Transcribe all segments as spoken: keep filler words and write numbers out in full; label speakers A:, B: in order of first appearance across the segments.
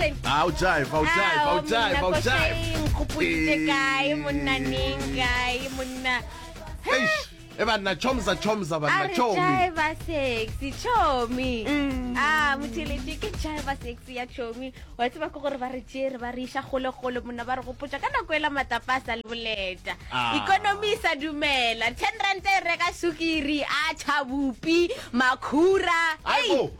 A: Utlile.
B: Au jive, au jive, au jive, au jive.
A: Kupulite kai monna ningai monna.
B: Eish. Eba na chomza chomza bana chomi.
A: Jive sexy chomi. Ah, mutile ke jive sexy ya chomi. Wa tseba go gore ba re tshere ba re isha gole gole monna ba re go potsa kana kwela matapasa le boleta. Economy sa dumela. ten rand e reka sukiri a chabupi makhura.
B: Aibo.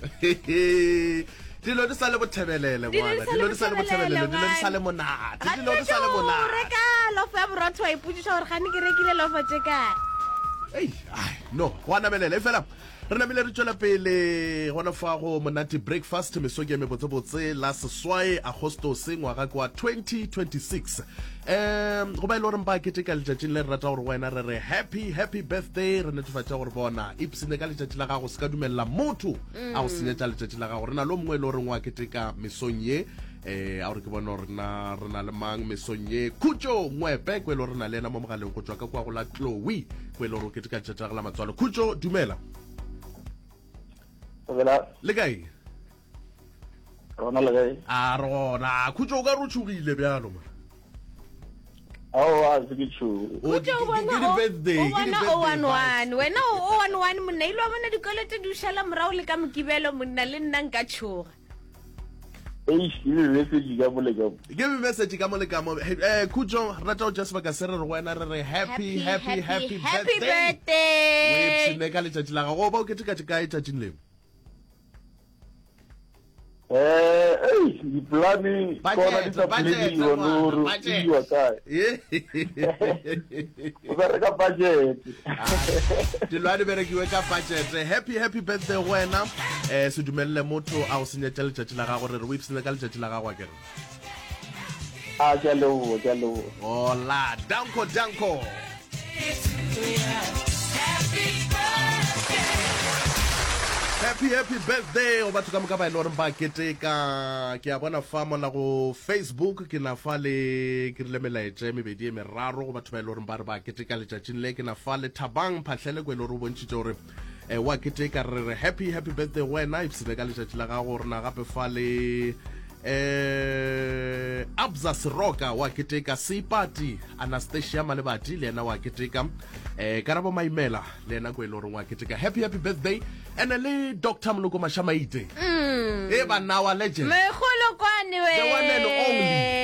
B: Dilo di sale bothebelele ngwana, dilo di sale bothebelele, dilo di sale monate, dilo di sale monate.
A: Reka lo fa borotho e putsha gore gane ke rekile lo fa tsheka.
B: Ei, ai, no, wana melele fela. Re na mele re tswela pele gona fa go monate breakfast meso ke me botse botse la seswae Agosto ngwaga kwa twenty twenty-six. Um go ba ile re mpa keteka letšatši le rata gore wena re re happy happy birthday re netefatša gore bona ipsene ka letšatši la gago se ka dumella motho a go senyetša letšatši la gago re na lo mongwe le gore ngwa keteka mesong ye eh a re ke bona re na re na le mang mesong ye Khutso Ngwepe kwe le re na le ena mo mogaleng go tswa ka kwa go la Chloe kwe le re keteka letšatši la matswalo Khutso dumela
C: Hola.
B: Le kae?
C: Rona le kae?
B: A rona, Khutso o ka re tshogile bjalo man.
C: Ao a se ke tsho.
A: Khutso o bona
B: ke di birthday, ke di birthday.
A: o one one, wena o one one monna ile wa bona dikolete di ushala morao le ka mokibelo monna le nna nka tshoga.
C: Ei, ile message ka mole ka.
B: Give me message ka mole ka mo. Eh Khutso rata o just ba ka se re wena re re happy happy happy
A: happy
B: birthday.
A: birthday.
B: We tsine ka letšatši la gago ba o keteka ka letšatšing leo.
C: Eh, ei, di plani kona di tsa plani ono di wa kae. O ba ka budget.
B: Di lwane berekiwe ka budget. Happy happy birthday wena. Eh se dumelle motho a o senyetša letšatši la gago re re o ipsene ka letšatši la gago akere.
C: Ah, ke lo, ke lo.
B: Hola, danko danko. Happy happy birthday o batho ka moka ba ile gore ba keteka ke a bona fa mona go Facebook ke na fa le ke rile melaetša mebedi e meraro go batho ba ile gore ba re ba keteka letšatšing le ke na fa le Thabang Phahlele kwe le gore o bontšitše gore eh wa keteka re re happy happy birthday wena ipsene ka letšatši la gago rena gape fa le eh Abza Siroka wa keteka Sipati Anastasia Malebati le ena wa keteka eh Karabo Maimela le ena kwe le gore wa keteka happy happy birthday and le Doctor Mloko Mashamaite
A: Mm.
B: e ba nawa legend
A: Me kholo kwane we.
B: The one and only